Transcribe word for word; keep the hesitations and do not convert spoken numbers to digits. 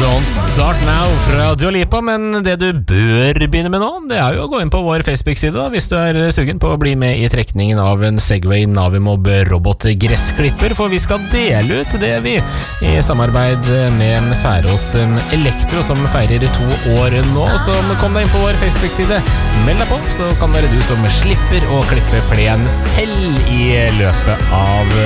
Don't Start Now fra Dua Lipa, men det du bør begynne med nå, det er jo å gå inn på vår Facebook-side da, hvis du er sugen på å bli med i trekningen av en Segway Navimob robot-gressklipper, for vi skal dele ut det vi i samarbeid med Færås Elektro, som feirer to år nå. Så kom deg inn på vår Facebook-side, meld deg på, så kan det være du som slipper å klippe plen selv i løpet av